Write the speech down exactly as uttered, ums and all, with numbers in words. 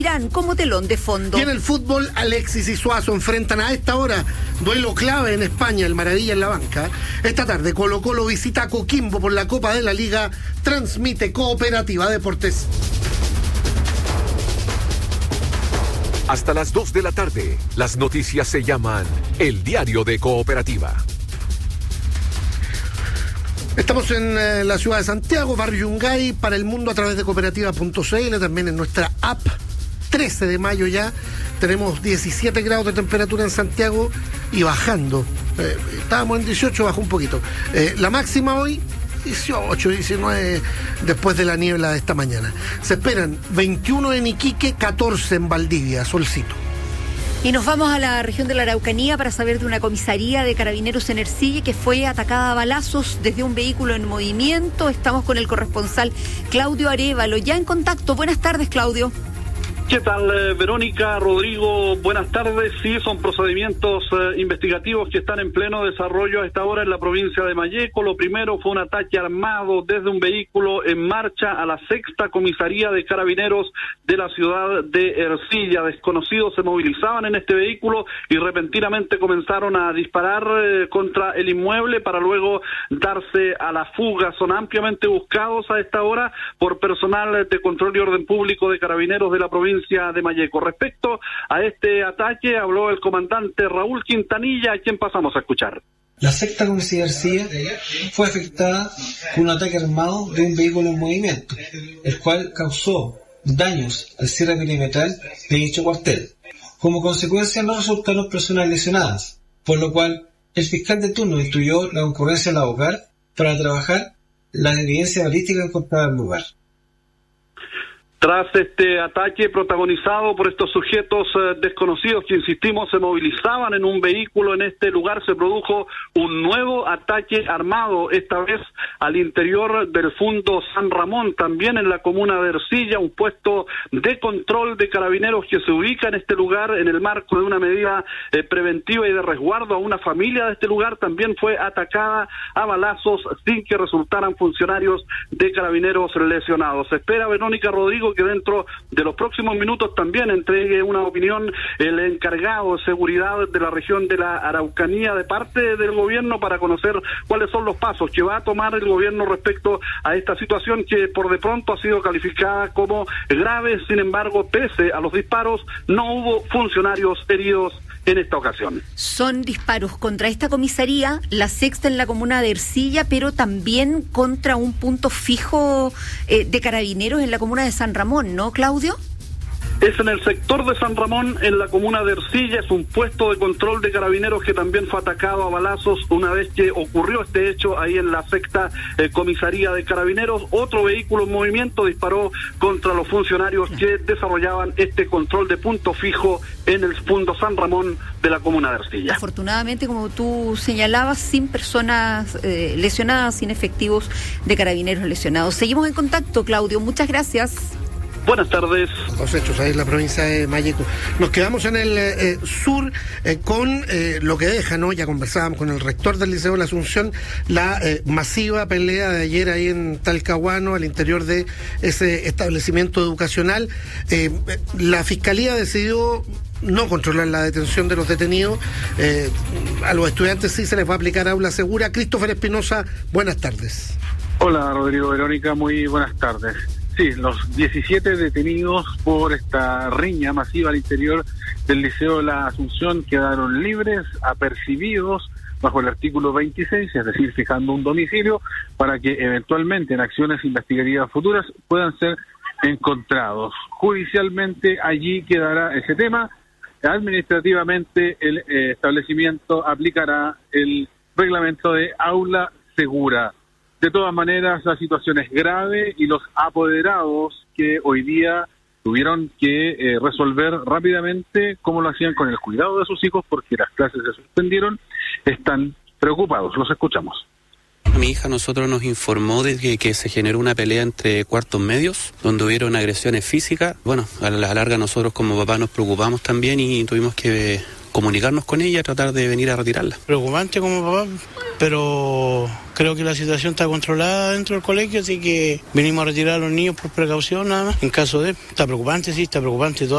Irán como telón de fondo. Y en el fútbol, Alexis y Suazo enfrentan a esta hora duelo clave en España, el Maravilla en la banca. Esta tarde Colo Colo visita a Coquimbo por la Copa de la Liga. Transmite Cooperativa Deportes. Hasta las dos de la tarde, las noticias se llaman El Diario de Cooperativa. Estamos en eh, la ciudad de Santiago, barrio Yungay, para el mundo a través de cooperativa punto c l, también en nuestra app. trece de mayo ya, tenemos diecisiete grados de temperatura en Santiago y bajando. Eh, estábamos en dieciocho, bajó un poquito. Eh, la máxima hoy, dieciocho, diecinueve, después de la niebla de esta mañana. Se esperan veintiuno en Iquique, catorce en Valdivia, solcito. Y nos vamos a la región de la Araucanía para saber de una comisaría de carabineros en Ercilla que fue atacada a balazos desde un vehículo en movimiento. Estamos con el corresponsal Claudio Arévalo, ya en contacto. Buenas tardes, Claudio. ¿Qué tal, eh, Verónica, Rodrigo? Buenas tardes. Sí, son procedimientos eh, investigativos que están en pleno desarrollo a esta hora en la provincia de Malleco. Lo primero fue un ataque armado desde un vehículo en marcha a la sexta comisaría de carabineros de la ciudad de Ercilla. Desconocidos se movilizaban en este vehículo y repentinamente comenzaron a disparar eh, contra el inmueble para luego darse a la fuga. Son ampliamente buscados a esta hora por personal de control y orden público de carabineros de la provincia de Malleco. Respecto a este ataque, habló el comandante Raúl Quintanilla, a quien pasamos a escuchar. La sexta comisaría de Ercilla fue afectada por un ataque armado de un vehículo en movimiento, el cual causó daños al cierre perimetral de dicho cuartel. Como consecuencia no resultaron personas lesionadas, por lo cual el fiscal de turno instruyó la concurrencia a la OCAR para trabajar la evidencia balística encontrada en el lugar. Tras este ataque protagonizado por estos sujetos eh, desconocidos que, insistimos, se movilizaban en un vehículo en este lugar, se produjo un nuevo ataque armado, esta vez al interior del Fundo San Ramón, también en la comuna de Ercilla, un puesto de control de carabineros que se ubica en este lugar en el marco de una medida eh, preventiva y de resguardo a una familia de este lugar, también fue atacada a balazos sin que resultaran funcionarios de carabineros lesionados. Se espera, Verónica, Rodrigo, que dentro de los próximos minutos también entregue una opinión el encargado de seguridad de la región de la Araucanía de parte del gobierno para conocer cuáles son los pasos que va a tomar el gobierno respecto a esta situación que por de pronto ha sido calificada como grave. Sin embargo, pese a los disparos, no hubo funcionarios heridos en esta ocasión. Son disparos contra esta comisaría, la sexta en la comuna de Ercilla, pero también contra un punto fijo eh, de carabineros en la comuna de San Ramón, ¿no, Claudio? Es en el sector de San Ramón, en la comuna de Ercilla, es un puesto de control de carabineros que también fue atacado a balazos una vez que ocurrió este hecho ahí en la sexta eh, comisaría de carabineros. Otro vehículo en movimiento disparó contra los funcionarios que desarrollaban este control de punto fijo en el Fundo San Ramón de la comuna de Ercilla. Afortunadamente, como tú señalabas, sin personas eh, lesionadas, sin efectivos de carabineros lesionados. Seguimos en contacto, Claudio. Muchas gracias. Buenas tardes. Los hechos ahí en la provincia de Malleco. Nos quedamos en el eh, sur eh, con eh, lo que deja, ¿no? Ya conversábamos con el rector del Liceo de la Asunción, la eh, masiva pelea de ayer ahí en Talcahuano, al interior de ese establecimiento educacional. Eh, la Fiscalía decidió no controlar la detención de los detenidos. Eh, a los estudiantes sí se les va a aplicar aula segura. Christopher Espinosa, buenas tardes. Hola, Rodrigo, Verónica, muy buenas tardes. Sí, los diecisiete detenidos por esta riña masiva al interior del Liceo de la Asunción quedaron libres, apercibidos bajo el artículo veintiséis, es decir, fijando un domicilio para que eventualmente en acciones investigativas futuras puedan ser encontrados. Judicialmente allí quedará ese tema. Administrativamente el eh, establecimiento aplicará el reglamento de aula segura. De todas maneras, la situación es grave y los apoderados que hoy día tuvieron que eh, resolver rápidamente cómo lo hacían con el cuidado de sus hijos porque las clases se suspendieron, están preocupados. Los escuchamos. Mi hija a nosotros nos informó de que, que se generó una pelea entre cuartos medios, donde hubieron agresiones físicas. Bueno, a la larga nosotros como papá nos preocupamos también y tuvimos que comunicarnos con ella, tratar de venir a retirarla. Preocupante como papá, pero creo que la situación está controlada dentro del colegio, así que venimos a retirar a los niños por precaución nada más. En caso de, está preocupante, sí, está preocupante todo.